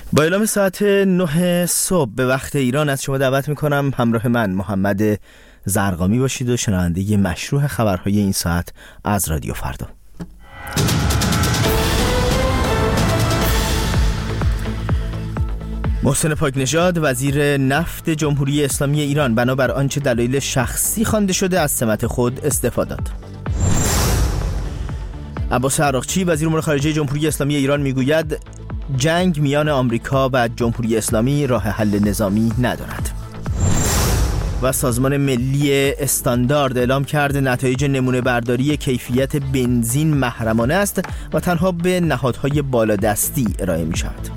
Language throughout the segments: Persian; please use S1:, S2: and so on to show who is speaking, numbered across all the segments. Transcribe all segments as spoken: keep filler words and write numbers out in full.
S1: با اعلام ساعت نه صبح به وقت ایران از شما دعوت میکنم همراه من محمد زرقامی باشید و شنونده مشروع خبرهای این ساعت از رادیو فردا. محسن پاکنژاد وزیر نفت جمهوری اسلامی ایران بنابر آنچه دلایل شخصی خوانده شده از سمت خود استعفا داد. عباس عراقچی وزیر امور خارجه جمهوری اسلامی ایران میگوید جنگ میان آمریکا و جمهوری اسلامی راه حل نظامی ندارد. و سازمان ملی استاندارد اعلام کرده نتایج نمونه برداری کیفیت بنزین محرمانه است و تنها به نهادهای بالادستی ارائه می شود.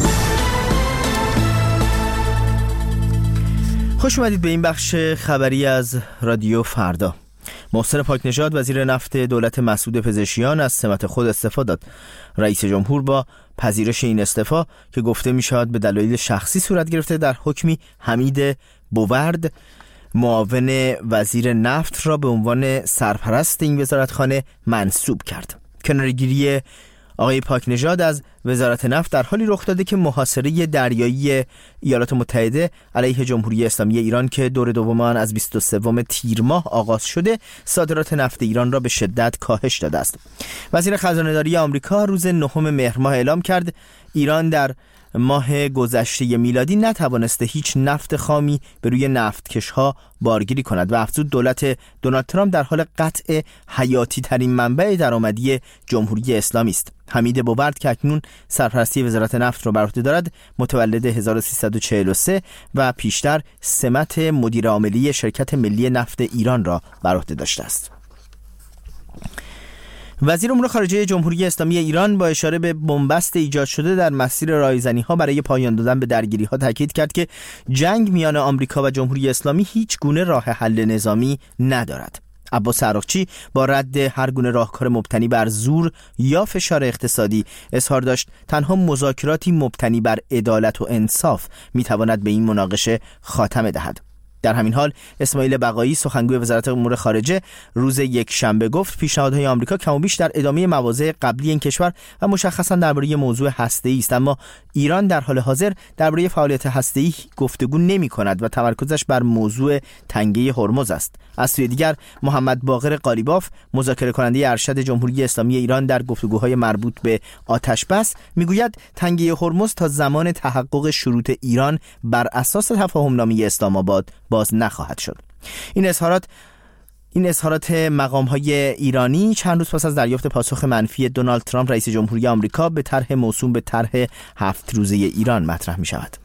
S1: خوش اومدید به این بخش خبری از رادیو فردا. محسن پاکنژاد وزیر نفت دولت مسعود پزشکیان از سمت خود استعفا داد. رئیس جمهور با پذیرش این استعفا که گفته می شود به دلایل شخصی صورت گرفته در حکمی حمید بوورد معاون وزیر نفت را به عنوان سرپرست این وزارتخانه منصوب کرد. کناره‌گیری آقای پاکنژاد از وزارت نفت در حالی رخ داده که محاصره دریایی ایالات متحده علیه جمهوری اسلامی ایران که دور دوم آن از بیست و سوم تیر ماه آغاز شده صادرات نفت ایران را به شدت کاهش داده است. وزیر خزانه‌داری آمریکا روز نهم مهر ماه اعلام کرد ایران در ماه گذشته میلادی نتوانسته هیچ نفت خامی به روی نفتکش‌ها بارگیری کند و افزود دولت دونالد ترامپ در حال قطع حیاتی ترین منبع درآمدی جمهوری اسلامی است. حمید بوورد که اکنون سرپرستی وزارت نفت را بر عهده دارد متولد هزار و سیصد و چهل و سه و پیشتر سمت مدیر عاملی شرکت ملی نفت ایران را بر عهده داشته است. وزیر امور خارجه جمهوری اسلامی ایران با اشاره به بنبست ایجاد شده در مسیر رایزنی‌ها برای پایان دادن به درگیری‌ها تاکید کرد که جنگ میان آمریکا و جمهوری اسلامی هیچ گونه راه حل نظامی ندارد. عباس عراقچی با رد هر گونه راهکار مبتنی بر زور یا فشار اقتصادی اظهار داشت تنها مذاکراتی مبتنی بر عدالت و انصاف میتواند به این مناقشه خاتمه دهد. در همین حال اسماعیل بقایی سخنگوی وزارت امور خارجه روز یک شنبه گفت پیشنهادهای آمریکا کم و بیش در ادامه مواضع قبلی این کشور و مشخصا درباره موضوع هسته‌ای است، اما ایران در حال حاضر درباره فعالیت هسته‌ای گفتگو نمی‌کند و تمرکزش بر موضوع تنگه هرمز است. از سوی دیگر محمد باقر قالیباف مذاکره کننده ارشد جمهوری اسلامی ایران در گفتگوهای مربوط به آتش بس میگوید تنگه هرمز تا زمان تحقق شروط ایران بر اساس تفاهم نامه اسلام آباد باز نخواهد شد. این اظهارات این اظهارات مقام‌های ایرانی چند روز پس از دریافت پاسخ منفی دونالد ترامپ رئیس جمهوری آمریکا به طرح موسوم به طرح هفت روزه ایران مطرح می‌شود.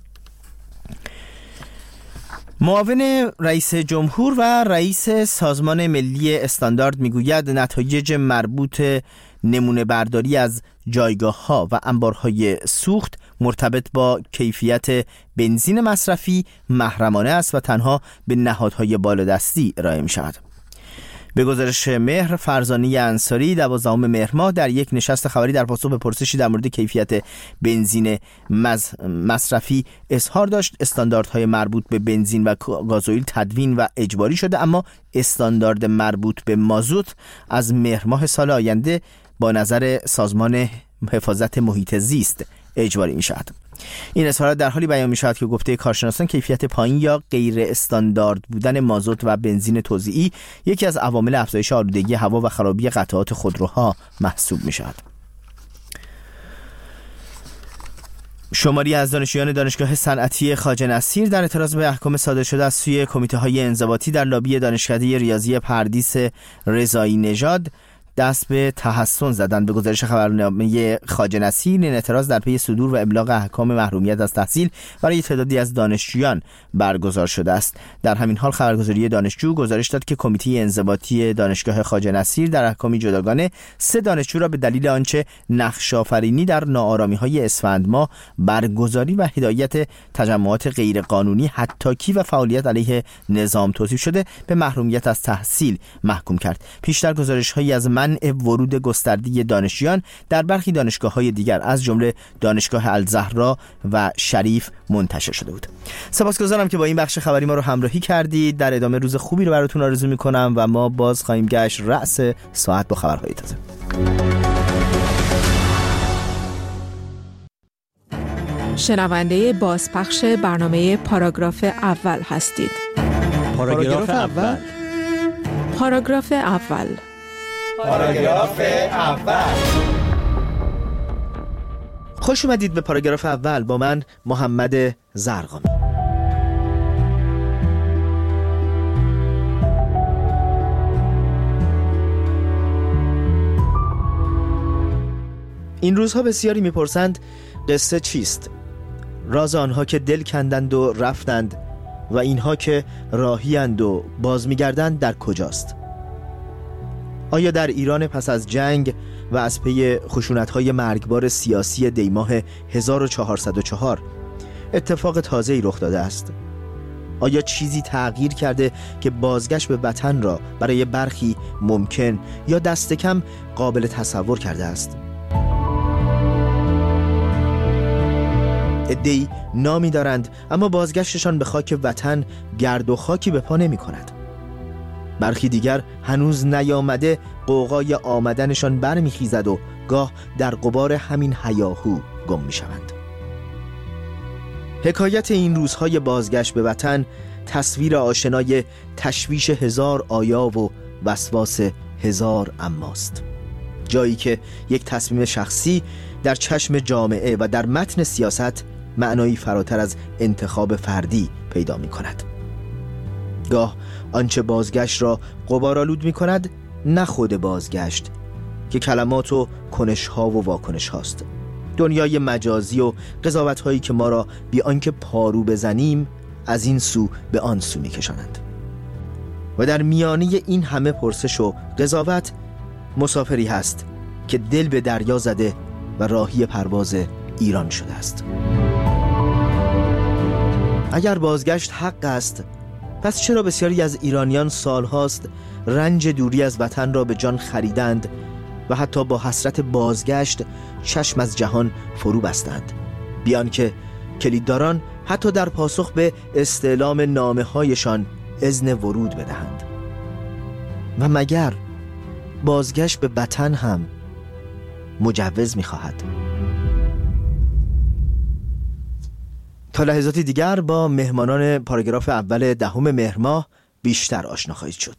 S1: معاون رئیس جمهور و رئیس سازمان ملی استاندارد میگوید نتایج مربوط نمونه برداری از جایگاه‌ها و انبارهای سوخت مرتبط با کیفیت بنزین مصرفی محرمانه است و تنها به نهادهای بالادستی ارائه می‌شود. به گزارش مهر فرزانه انصاری دوازدهم مهر ماه در یک نشست خبری در پاسخ به پرسشی در مورد کیفیت بنزین مصرفی اظهار داشت استانداردهای مربوط به بنزین و گازوئیل تدوین و اجباری شده، اما استاندارد مربوط به مازوت از مهر ماه سال آینده با نظر سازمان حفاظت محیط زیست اجباری می شود. این اظهارات در حالی بیان می شود که گفته کارشناسان کیفیت پایین یا غیر استاندارد بودن مازوت و بنزین توزیعی یکی از عوامل افزایش آلودگی هوا و خرابی قطعات خودروها محسوب می شود. شماری از دانشجویان دانشگاه صنعتی خواجه نصیر در اعتراض به احکام صادر شده از سوی کمیته‌های انضباطی در لابی دانشکده ریاضی پردیس رضایی نژاد دست به تحسن زدند. به گزارش خبرنامه خواجه نصیر این اعتراض در پی صدور و ابلاغ احکام محرومیت از تحصیل برای تعدادی از دانشجویان برگزار شده است. در همین حال خبرگزاری دانشجو گزارش داد که کمیته انضباطی دانشگاه خواجه نصیر در احکامی جداگانه سه دانشجو را به دلیل آنچه نقش‌آفرینی در ناآرامی‌های اسفند ماه برگزاری و هدایت تجمعات غیرقانونی حتاکی و فعالیت علیه نظام توصیف شده به محرومیت از تحصیل محکوم کرد. پیشتر گزارش‌هایی از منع ورود گسترده دانشجویان در برخی دانشگاه‌های دیگر از جمله دانشگاه الزهرا و شریف منتشر شده بود. سپاسگزارم که با این بخش خبری ما رو همراهی کردید. در ادامه روز خوبی رو براتون آرزو می‌کنم و ما باز خواهیم گشت رأس ساعت با خبرهای تازه.
S2: شنونده بازپخش برنامه پاراگراف اول هستید.
S3: پاراگراف اول.
S2: پاراگراف اول.
S3: پاراگراف اول.
S1: خوش اومدید به پاراگراف اول با من محمد زرقامی. این روزها بسیاری میپرسند قصه چیست؟ راز آنها که دل کندند و رفتند و اینها که راهیند و باز میگردند در کجاست؟ آیا در ایران پس از جنگ و از پی خشونت‌های مرگبار سیاسی دیماه هزار و چهارصد و چهار اتفاق تازه‌ای رخ داده است؟ آیا چیزی تغییر کرده که بازگشت به وطن را برای برخی ممکن یا دست کم قابل تصور کرده است؟ عده‌ای نامی دارند اما بازگشتشان به خاک وطن گرد و خاکی به پا نمی کند. برخی دیگر هنوز نیامده غوغای آمدنشان برمیخیزد و گاه در غبار همین هیاهو گم می شوند. حکایت این روزهای بازگشت به وطن تصویر آشنای تشویش هزار آیا و وسواس هزار اماست. جایی که یک تصمیم شخصی در چشم جامعه و در متن سیاست معنایی فراتر از انتخاب فردی پیدا می کند. گاه آنچه بازگشت را غبارآلود می کند نه خود بازگشت که کلمات و کنش‌ها و واکنش هاست. دنیای مجازی و قضاوت هایی که ما را بی آنکه پارو بزنیم از این سو به آن سو می کشانند. و در میانه این همه پرسش و قضاوت مسافری هست که دل به دریا زده و راهی پرواز ایران شده است. اگر بازگشت حق است، پس چرا بسیاری از ایرانیان سالهاست رنج دوری از وطن را به جان خریدند و حتی با حسرت بازگشت چشم از جهان فرو بستند، بیان که کلیدداران حتی در پاسخ به استعلام نامه هایشان اذن ورود بدهند؟ و مگر بازگشت به وطن هم مجوز می‌خواهد؟ تا لحظاتی دیگر با مهمانان پاراگراف اول دهم مهر ماه بیشتر آشنا خواهید شد.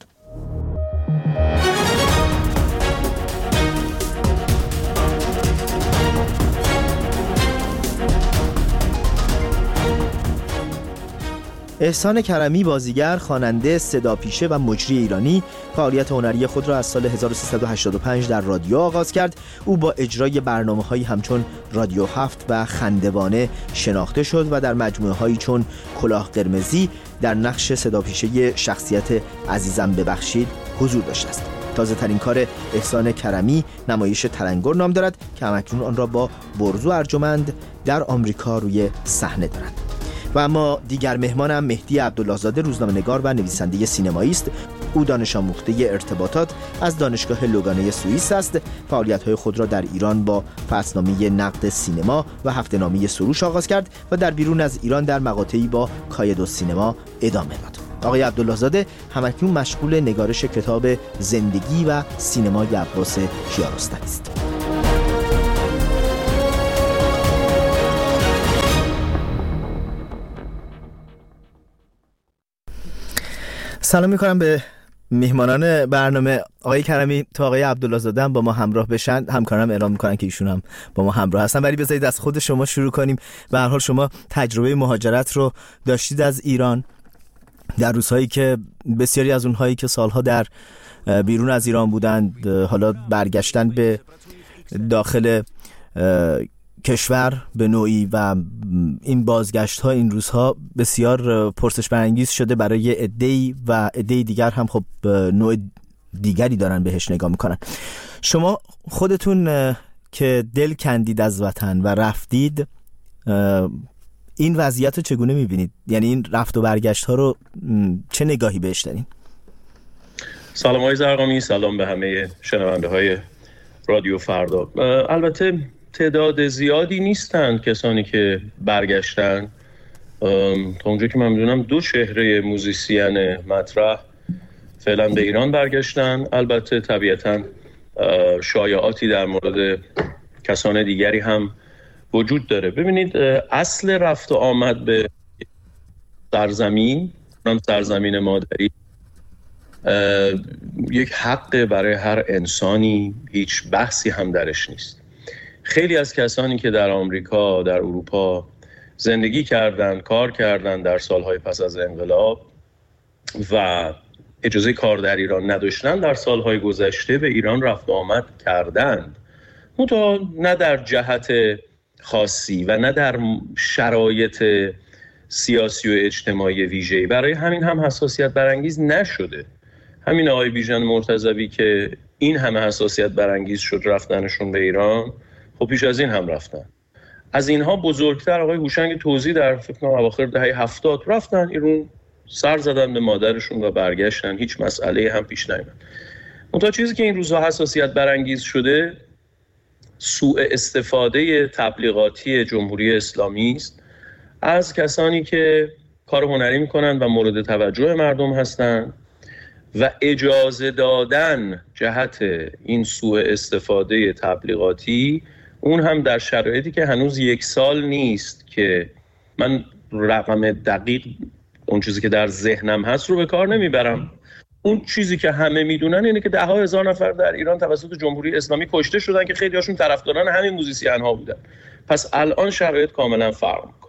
S1: احسان کرمی بازیگر، خواننده، صداپیشه و مجری ایرانی فعالیت هنری خود را از سال هزار و سیصد و هشتاد و پنج در رادیو آغاز کرد. او با اجرای برنامه‌هایی همچون رادیو هفت و خندوانه شناخته شد و در مجموعه‌هایی چون کلاه قرمزی در نقش صداپیشه شخصیت عزیزم ببخشید حضور داشته است. تازه ترین کار احسان کرمی نمایش تلنگر نام دارد که همکنون آن را با برزو ارجمند در آمریکا روی صحنه دارند. و اما دیگر مهمانم مهدی عبدالله‌زاده، روزنامه‌نگار و نویسنده سینمایی است. او دانش آموخته ارتباطات از دانشگاه لوگانه سوئیس است. فعالیت‌های خود را در ایران با فصلنامه نقد سینما و هفته‌نامه سروش آغاز کرد و در بیرون از ایران در مقاطعی با کایدو سینما ادامه داد. آقای عبدالله‌زاده همکنون مشغول نگارش کتاب زندگی و سینمای عباس کیارستمی است. سلام میکنم به میهمانان برنامه. آقای کرمی تا آقای عبدالله‌زاده هم با ما همراه بشن، همکارانم اعلام میکنن که ایشون هم با ما همراه هستن، ولی بذارید از خود شما شروع کنیم. به هر حال شما تجربه مهاجرت رو داشتید از ایران در روزهایی که بسیاری از اونهایی که سالها در بیرون از ایران بودند حالا برگشتن به داخل کشور به نوعی و این بازگشت ها این روزها بسیار پرسش برانگیز شده برای عده‌ای و عده‌ای دیگر هم خب نوع دیگری دارن بهش نگاه میکنن. شما خودتون که دل کندید از وطن و رفتید این وضعیت رو چگونه میبینید؟ یعنی این رفت و برگشت ها رو چه نگاهی بهش دارین؟
S4: سلام آقای زرقامی، سلام به همه شنونده های رادیو فردا. البته تعداد زیادی نیستند کسانی که برگشتن. تا اونجا که من میدونم دو چهره موزیسین مطرح فعلا به ایران برگشتن. البته طبیعتاً شایعاتی در مورد کسان دیگری هم وجود داره. ببینید اصل رفت و آمد به سرزمین، سرزمین مادری، یک حق برای هر انسانی، هیچ بحثی هم درش نیست. خیلی از کسانی که در آمریکا، در اروپا زندگی کردند، کار کردند در سالهای پس از انقلاب و اجازه کار در ایران نداشتن، در سالهای گذشته به ایران رفت و آمد کردند، منتها نه در جهت خاصی و نه در شرایط سیاسی و اجتماعی ویژه‌ای. برای همین هم حساسیت برانگیز نشده. همین آقای بیژن مرتضوی که این همه حساسیت برانگیز شد رفتنشون به ایران، خب پیش از این هم رفتن. از اینها بزرگتر آقای هوشنگ توزی در فکر کنم اواخر دهه هفتاد رفتن ایران، سر زدن به مادرشون و برگشتن، هیچ مسئله هم پیش نیامد. منتها چیزی که این روزها حساسیت برانگیز شده سوء استفاده تبلیغاتی جمهوری اسلامی است از کسانی که کار هنری میکنن و مورد توجه مردم هستند و اجازه دادن جهت این سوء استفاده تبلیغاتی، اون هم در شرایطی که هنوز یک سال نیست که من رقم دقیق اون چیزی که در ذهنم هست رو به کار نمیبرم. اون چیزی که همه میدونن اینه که ده ها هزار نفر در ایران توسط جمهوری اسلامی کشته شدن که خیلی هاشون طرفداران همین موزیسین ها بودن. پس الان شرایط کاملا فرق میکنه.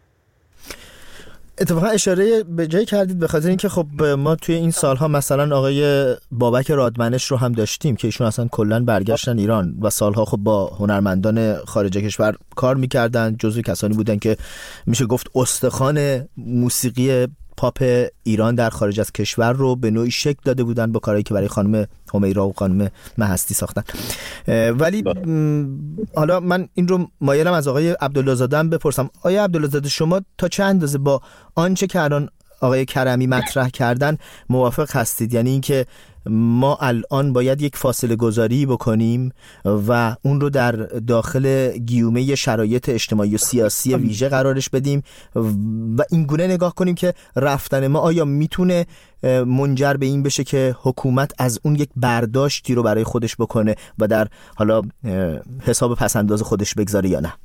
S1: اتفاقا اشاره به جای کردید به خاطر اینکه خب ما توی این سالها مثلا آقای بابک رادمنش رو هم داشتیم که ایشون اصلا کلا برگشتن ایران و سالها خب با هنرمندان خارج کشور کار میکردن، جزو کسانی بودن که میشه گفت استخوان موسیقی پاپ ایران در خارج از کشور رو به نوعی شکل داده بودن با کارهایی که برای خانم همیرا و خانم مهستی ساختن. ولی حالا من این رو مایلم از آقای عبدالله زاده هم بپرسم. آقای عبدالله زاده، شما تا چه اندازه با آنچه که الان آقای کرمی مطرح کردن موافق هستید؟ یعنی اینکه ما الان باید یک فاصله گذاری بکنیم و اون رو در داخل گیومه شرایط اجتماعی و سیاسی ویژه قرارش بدیم و این گونه نگاه کنیم که رفتن ما آیا میتونه منجر به این بشه که حکومت از اون یک برداشتی رو برای خودش بکنه و در حالا حساب پسنداز خودش بگذاره یا نه؟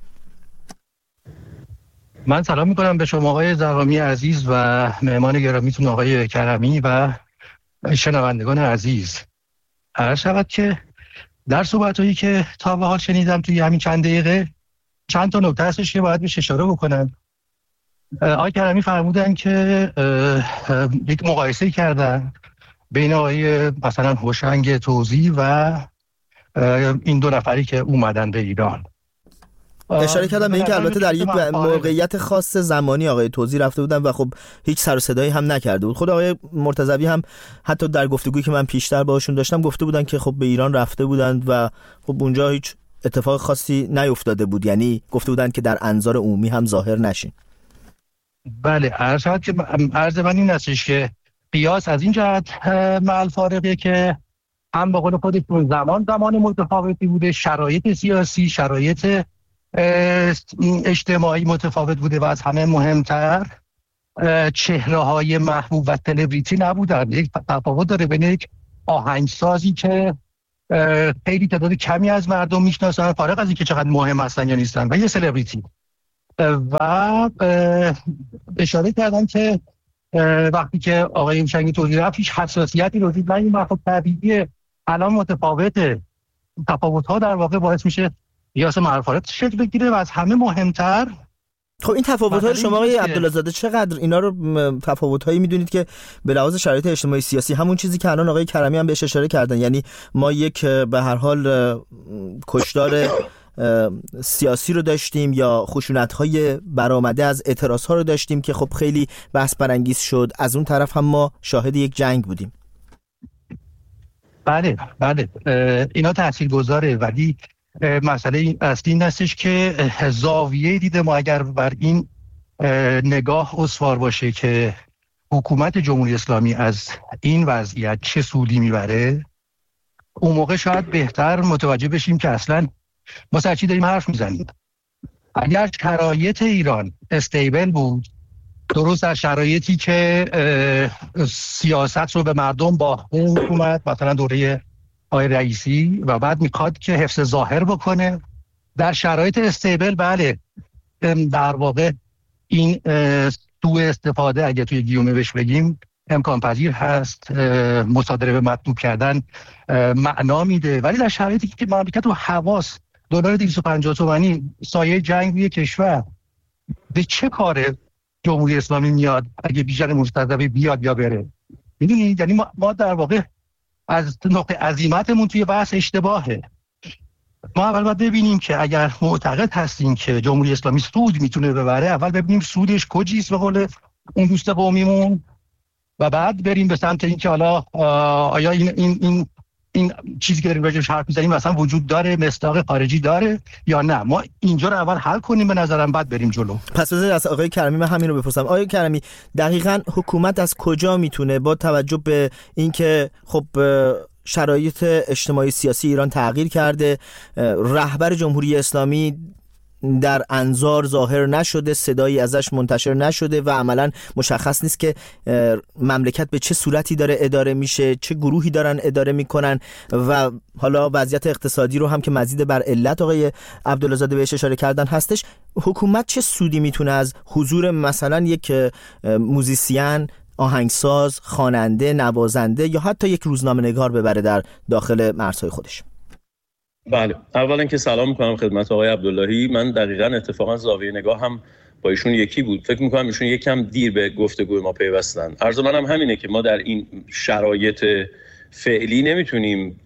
S5: من سلام میکنم به شما آقای زرقامی عزیز و مهمان گرامیتون آقای کرمی و شنوندگان عزیز. عرض شود که در صحبتایی که تا به حال شنیدم توی همین چند دقیقه چند تا نکته هستش که باید بهش اشاره بکنم. آقای کرمی فرمودن که یک مقایسه کردن بین آقای مثلا هوشنگ توزی و این دو نفری که اومدن به ایران.
S1: اشاره کردم به این که البته در یک موقعیت خاص زمانی آقای توزی رفته بودن و خب هیچ سر و صدایی هم نکرده بود. خود آقای مرتضوی هم حتی در گفتگویی که من پیشتر باهاشون داشتم گفته بودن که خب به ایران رفته بودند و خب اونجا هیچ اتفاق خاصی نیفتاده بود، یعنی گفته بودن که در انظار عمومی هم ظاهر نشین.
S5: بله، عرض شد که عرض من این هستش که قیاس از این جهت مع فارقه که هم به قول خودتون زمان زمان متفاوتی بوده، شرایط سیاسی، شرایط اجتماعی متفاوت بوده و از همه مهمتر چهره های محبوب و سلبریتی نبودن. یک تفاوت داره بین یک آهنگسازی که خیلی تعداد کمی از مردم میشناسن فارغ از اینکه چقدر مهم هستن یا نیستن و یه سلبریتی. و اشاره کردم که وقتی که آقای هوشنگ توزی رفت هیچ حساسیتی رو دید. این مفهوم طبیعیه، الان متفاوته. تفاوت ها در واقع باعث میشه قیاس معرفت شکل بگیره و از همه مهمتر
S1: خب این تفاوت‌ها شما آقای عبدالله زاده چقدر اینا رو تفاوت‌هایی می‌دونید که به لحاظ شرایط اجتماعی سیاسی همون چیزی که الان آقای کرمی هم بهش اشاره کردن، یعنی ما یک به هر حال کشدار سیاسی رو داشتیم یا خشونت‌های برآمده از اعتراض‌ها رو داشتیم که خب خیلی بحث برانگیز شد، از اون طرف هم ما شاهد یک جنگ بودیم.
S5: بله بله اینا تاثیرگذاره، ولی مسئله اصلی این هستش که زاویه دیده ما اگر بر این نگاه استوار باشه که حکومت جمهوری اسلامی از این وضعیت چه سودی میبره، اون موقع شاید بهتر متوجه بشیم که اصلا ما سر چی داریم حرف میزنیم. اگر شرایط ایران استیبل بود، درست در شرایطی که سیاست رو به مردم با حکومت مثلا دوره آقای رئیسی و بعد میخواد که حفظ ظاهر بکنه در شرایط استیبل بله در واقع این سوء استفاده اگه توی گیومه بهش بگیم امکان پذیر هست، مصادره به مطلوب کردن معنا میده، ولی در شرایطی که مملکت و حواس دلار دویست و پنجاه تومانی سایه جنگ روی کشور، به چه کاره جمهوری اسلامی میاد اگه بیژن مرتضوی بیاد یا بره؟ میدونید یعنی ما, ما در واقع از نقطه عزیمتمون توی بحث اشتباهه. ما اول باید ببینیم که اگر معتقد هستیم که جمهوری اسلامی سود میتونه ببره، اول ببینیم سودش کجیست به قول اون دوست قومیمون، و بعد بریم به سمت این که حالا آیا این این این این چیزی که داریم راجعش حرف می‌زنیم مثلا وجود داره، مصداق خارجی داره یا نه. ما اینجا رو اول حل کنیم به نظرم، بعد بریم جلو.
S1: پس از آقای کرمی من همین رو بپرسم. آقای کرمی دقیقاً حکومت از کجا میتونه با توجه به اینکه خب شرایط اجتماعی سیاسی ایران تغییر کرده، رهبر جمهوری اسلامی در انظار ظاهر نشده، صدایی ازش منتشر نشده و عملاً مشخص نیست که مملکت به چه صورتی داره اداره میشه، چه گروهی دارن اداره میکنن، و حالا وضعیت اقتصادی رو هم که مزید بر علت آقای عبدالله زاده بهش اشاره کردن هستش. حکومت چه سودی میتونه از حضور مثلا یک موزیسین، آهنگساز، خواننده، نوازنده یا حتی یک روزنامه‌نگار ببره در داخل مرزهای خودش؟
S4: بله، اولا که سلام میکنم خدمت آقای عبداللهی. من دقیقاً اتفاقا زاویه نگاه هم با ایشون یکی بود. فکر میکنم ایشون یکم دیر به گفتگوی ما پیوستن. عرض منم همینه که ما در این شرایط فعلی نمیتونیم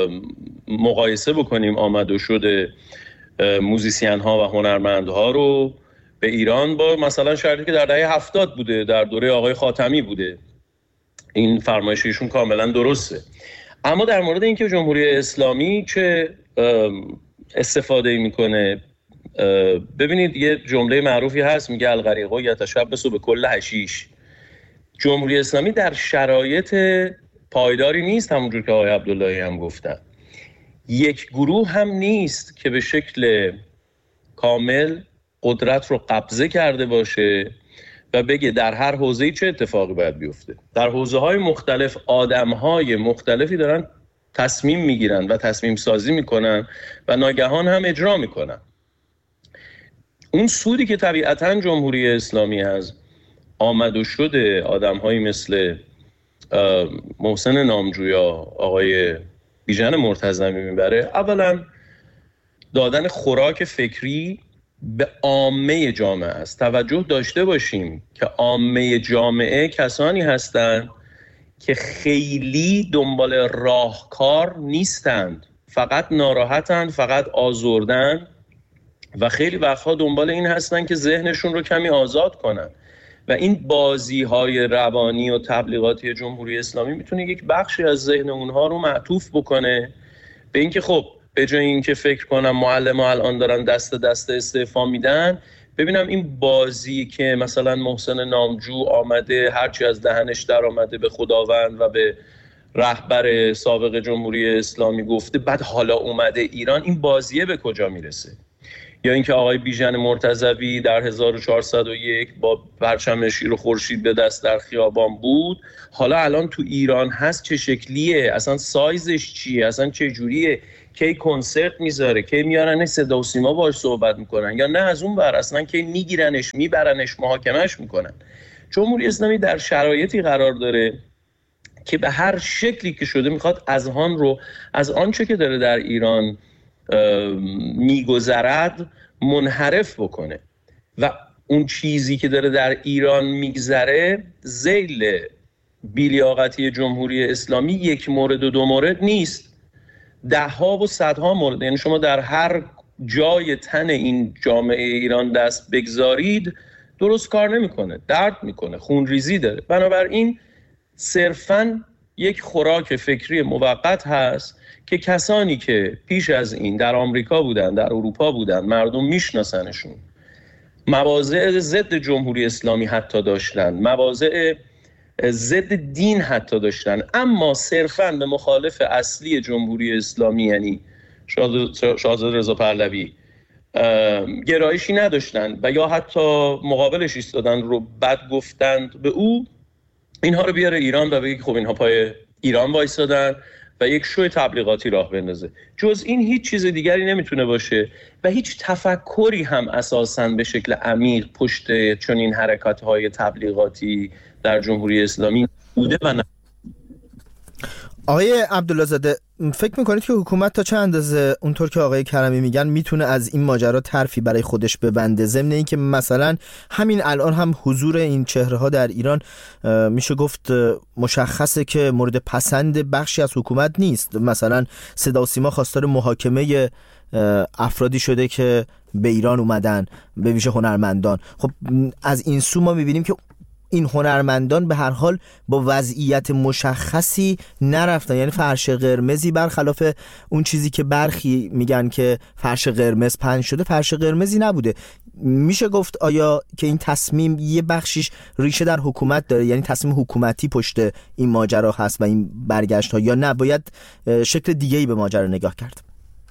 S4: مقایسه بکنیم آمد و شد موزیسین ها و هنرمندها رو به ایران با مثلا شرایطی که در دهه هفتاد بوده، در دوره آقای خاتمی بوده. این فرمایش ایشون کاملا درسته. اما در مورد اینکه جمهوری اسلامی چه استفاده میکنه، ببینید یه جمله معروفی هست میگه الغریق یتشبث به کل حشیش. جمهوری اسلامی در شرایط پایداری نیست، همونجور که آقای عبداللهی هم گفتن. یک گروه هم نیست که به شکل کامل قدرت رو قبضه کرده باشه و بگه در هر حوزه‌ای چه اتفاقی باید بیفته. در حوزه‌های مختلف آدم‌های مختلفی دارن تصمیم میگیرن و تصمیم سازی میکنن و ناگهان هم اجرا میکنن. اون سودی که طبیعتاً جمهوری اسلامی از آمد و شد آدم‌هایی مثل محسن نامجویا، آقای بیژن مرتضوی میبره، اولا دادن خوراک فکری به عامه جامعه است. توجه داشته باشیم که عامه جامعه کسانی هستند که خیلی دنبال راهکار نیستند، فقط ناراحتند، فقط آزردن و خیلی وقتها دنبال این هستند که ذهنشون رو کمی آزاد کنن. و این بازی‌های روانی و تبلیغاتی جمهوری اسلامی میتونه یک بخشی از ذهن اونها رو معطوف بکنه به اینکه خب به جای اینکه فکر کنم معلم‌ها الان دارن دست دست استعفا میدن، ببینم این بازی که مثلا محسن نامجو آمده هرچی از دهنش در آمده به خداوند و به رهبر سابق جمهوری اسلامی گفته، بعد حالا اومده ایران، این بازیه به کجا میرسه؟ یا اینکه آقای بیژن مرتضوی در هزار و چهارصد و یک با پرچم شیر و خورشید به دست در خیابان بود، حالا الان تو ایران هست، چه شکلیه، اصلا سایزش چیه، اصلا چه جوریه، کی کنسرت میذاره، کی میارن صدا و سیما باهاش صحبت میکنن، یا نه از اون ور اصلا کی میگیرنش میبرنش محاکمش میکنن. جمهوری اسلامی در شرایطی قرار داره که به هر شکلی که شده میخواد اذهان رو از آنچه که داره در ایران میگذرد منحرف بکنه و اون چیزی که داره در ایران میگذره ذیل بی‌لیاقتی جمهوری اسلامی یک مورد و دو مورد نیست، ده ها و صدها مورد. یعنی شما در هر جای تن این جامعه ایران دست بگذارید درست کار نمیکنه، درد میکنه، خونریزی داره. بنابراین صرفاً یک خوراک فکری موقت هست که کسانی که پیش از این در آمریکا بودن، در اروپا بودن، مردم میشناسنشون، مواضع ضد جمهوری اسلامی حتی داشتن، مواضع ضد دین حتی داشتن، اما صرفاً به مخالف اصلی جمهوری اسلامی یعنی شاهزاده رضا پهلوی گرایشی نداشتن و یا حتی مقابلش ایستادن رو بد گفتند به او، اینها رو بیاره ایران و بگه خب اینها پای ایران وایسادن و یک شو تبلیغاتی راه بندازه. جز این هیچ چیز دیگری نمیتونه باشه و هیچ تفکری هم اساساً به شکل عمیق پشت چنین حرکات‌های تبلیغاتی در جمهوری اسلامی بوده و نه.
S1: آقای عبدالله زاده، فکر میکنید که حکومت تا چه اندازه اونطور که آقای کرمی میگن میتونه از این ماجرا طرفی برای خودش ببنده، ضمن این که مثلا همین الان هم حضور این چهره ها در ایران میشه گفت مشخصه که مورد پسند بخشی از حکومت نیست؟ مثلا صدا و سیما خواستار محاکمه افرادی شده که به ایران اومدن، به ویژه هنرمندان. خب از این سو ما میبینیم که این هنرمندان به هر حال با وضعیت مشخصی نرفتن، یعنی فرش قرمزی برخلاف اون چیزی که برخی میگن که فرش قرمز پهن شده، فرش قرمزی نبوده. میشه گفت آیا که این تصمیم یه بخشیش ریشه در حکومت داره، یعنی تصمیم حکومتی پشت این ماجرا هست و این برگشت ها، یا نه باید شکل دیگه‌ای به ماجرا نگاه کرد؟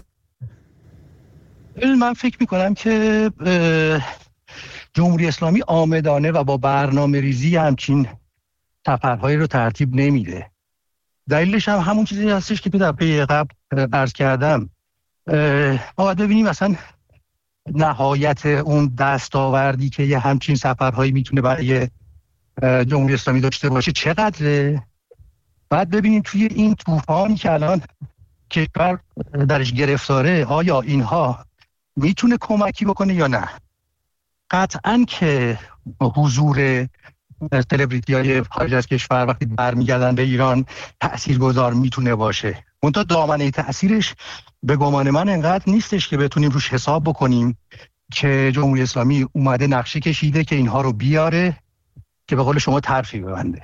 S5: من فکر میکنم که جمهوری اسلامی آمدانه و با برنامه ریزی همچین سفرهایی رو ترتیب نمیده. دلیلش هم همون چیزی هستش که در پی قبل عرض کردم. ما باید ببینیم مثلا نهایت اون دستاوردی که یه همچین سفرهایی میتونه برای جمهوری اسلامی داشته باشه چقدره. بعد ببینیم توی این طوفانی که الان کشور درش گرفتاره آیا اینها میتونه کمکی بکنه یا نه. قطعاً که حضور سلبریتی های خارج از کشور وقتی برمیگردن به ایران تأثیرگذار میتونه باشه، منتها دامنه تأثیرش به گمان من انقدر نیستش که بتونیم روش حساب بکنیم که جمهوری اسلامی اومده نقشه کشیده که اینها رو بیاره که به قول شما طرفی ببنده.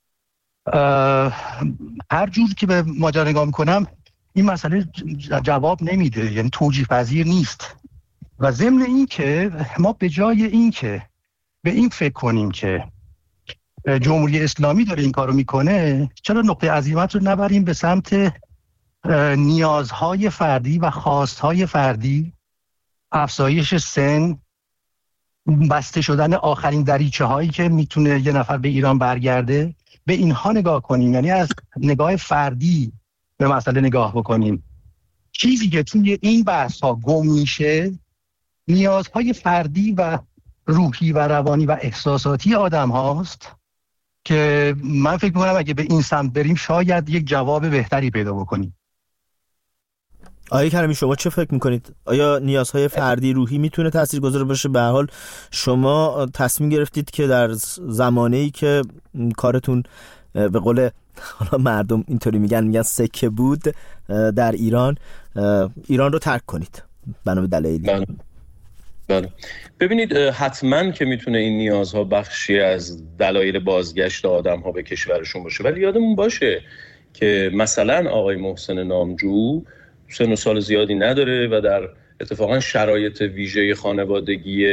S5: هر جور که به ماجرا نگاه میکنم این مسئله جواب نمیده، یعنی توجیه پذیر نیست. و ضمن این که ما به جای این که به این فکر کنیم که جمهوری اسلامی داره این کارو میکنه، چرا نقطه عزیمت رو نبریم به سمت نیازهای فردی و خواستهای فردی، افزایش سن، بسته شدن آخرین دریچه هایی که میتونه یه نفر به ایران برگرده، به اینها نگاه کنیم، یعنی از نگاه فردی به مسئله نگاه بکنیم. چیزی که توی این بحث ها گم میشه نیازهای فردی و روحی و روانی و احساساتی آدم هاست که من فکر میکنم اگه به این سمت بریم شاید یک جواب بهتری پیدا بکنیم.
S1: آقای کریمی شما چه فکر میکنید؟ آیا نیازهای فردی روحی میتونه تاثیرگذار باشه؟ به هر حال شما تصمیم گرفتید که در زمانه‌ای که کارتون به قول حالا مردم اینطوری میگن میگن سکه بود در ایران، ایران رو ترک کنید بنا به دلایلی.
S4: بله. ببینید حتما که میتونه این نیازها بخشی از دلایل بازگشت آدم ها به کشورشون باشه، ولی یادمون باشه که مثلا آقای محسن نامجو سن و سال زیادی نداره و در اتفاقا شرایط ویژه خانوادگی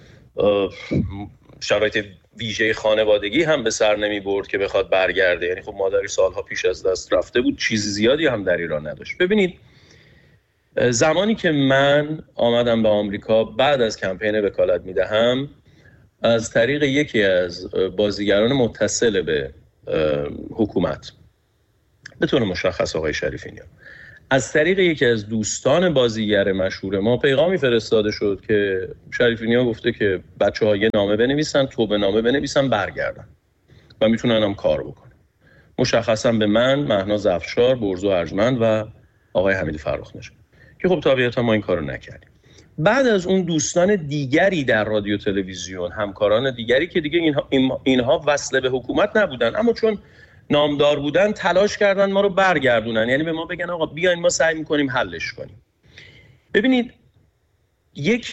S4: شرایط ویژه خانوادگی هم به سر نمی برد که بخواد برگرده. یعنی خب مادری سالها پیش از دست رفته بود، چیز زیادی هم در ایران نداشت. ببینید زمانی که من آمدم به آمریکا بعد از کمپین وکالت میدهم، از طریق یکی از بازیگران متصل به حکومت به طور مشخص آقای شریفی نیا، از طریق یکی از دوستان بازیگر مشهور ما پیغامی فرستاده شد که شریفی نیا گفته که بچه‌ها یه نامه بنویسن، توبه نامه بنویسن، برگردن و میتونن هم کار بکنن. مشخصا به من، مهناز افشار، برزو ارجمند و آقای حمید فرخ‌نژاد که خب طبیعتا ما این کارو نکردیم. بعد از اون دوستان دیگری در رادیو تلویزیون، همکاران دیگری که دیگه اینها, اینها وصله به حکومت نبودن اما چون نامدار بودن تلاش کردن ما رو برگردونن، یعنی به ما بگن آقا بیاین ما سعی می‌کنیم حلش کنیم. ببینید یک